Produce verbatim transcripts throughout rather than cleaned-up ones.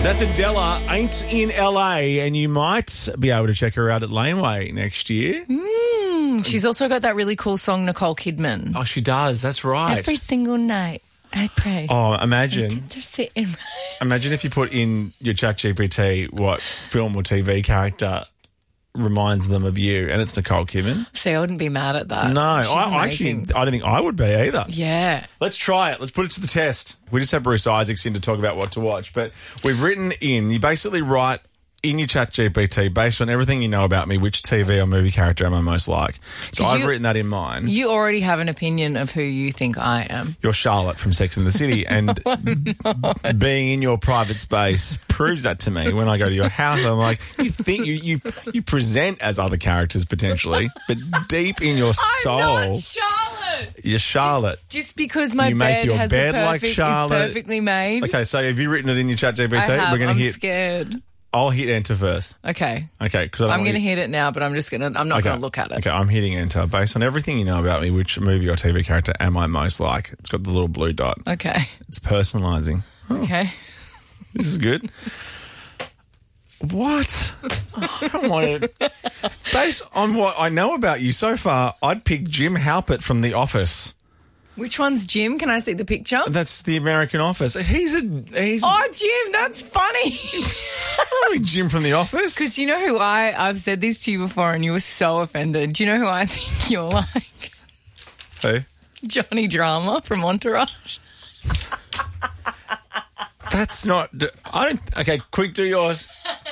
That's Adela, Ain't in L A, and you might be able to check her out at Laneway next year. Mm, she's also got that really cool song, Nicole Kidman. Oh, she does. That's right. Every single night, I pray. Oh, imagine. They're sitting right. Imagine if you put in your ChatGPT what film or T V character reminds them of you, and it's Nicole Kidman. See, I wouldn't be mad at that. No, She's I actually, amazing. I don't think I would be either. Yeah. Let's try it. Let's put it to the test. We just had Bruce Isaacs in to talk about what to watch, but we've written in, you basically write in your ChatGPT, based on everything you know about me, which T V or movie character am I most like. So I've you- written that in mine. You already have an opinion of who you think I am. You're Charlotte from Sex and the City, and being in your private space proves that to me. When I go to your house, I'm like, you think you you, you present as other characters potentially, but deep in your soul, I'm not Charlotte. you're Charlotte. Just because my You make bed your has bed a like perfect, Charlotte. is perfectly made. Okay, so have you written it in your ChatGPT? I have. We're going I'm to hit. scared. I'll hit enter first. Okay. Okay, because I'm going to hit it now, but I'm just going to. I'm not Okay. going to look at it. Okay, I'm hitting enter. Based on everything you know about me, which movie or T V character am I most like? It's got the little blue dot. Okay. It's personalising. Okay. This is good. What? Oh, I don't want it. Based on what I know about you so far, I'd pick Jim Halpert from The Office. Which one's Jim? Can I see the picture? That's the American Office. He's a he's Oh, Jim, that's funny. not really Jim from The Office. Because you know who I, I've said this to you before and you were so offended. Do you know who I think you're like? Who? Johnny Drama from Entourage. That's not. I don't. Okay, quick, do yours.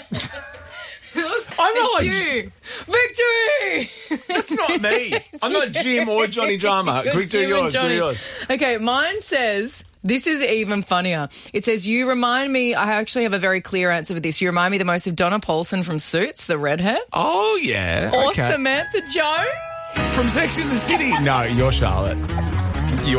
I'm not like. You. Victory! That's not me. I'm not Jim or Johnny Drama. You're Quick, do Jim and yours. Do Johnny. yours. Okay, mine says, this is even funnier. It says, you remind me, I actually have a very clear answer for this. You remind me the most of Donna Paulson from Suits, the redhead. Oh yeah. Or okay. Samantha Jones. From Sex and the City. No, you're Charlotte.